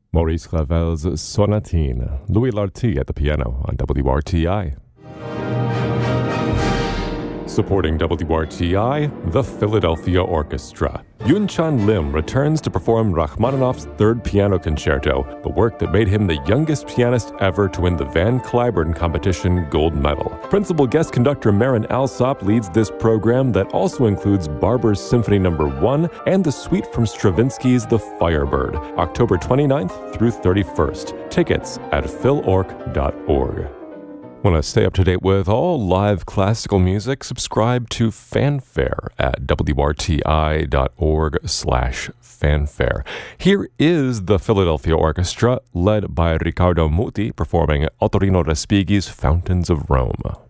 Maurice Ravel's Sonatine, Louis Lartigue at the piano on WRTI. Supporting WRTI, the Philadelphia Orchestra. Yun-Chan Lim returns to perform Rachmaninoff's Third Piano Concerto, the work that made him the youngest pianist ever to win the Van Cliburn Competition gold medal. Principal guest conductor Marin Alsop leads this program that also includes Barber's Symphony No. 1 and the suite from Stravinsky's The Firebird, October 29th through 31st. Tickets at philorc.org. Want to stay up to date with all live classical music? Subscribe to Fanfare at wrti.org/fanfare. Here is the Philadelphia Orchestra, led by Riccardo Muti, performing Ottorino Respighi's Fountains of Rome.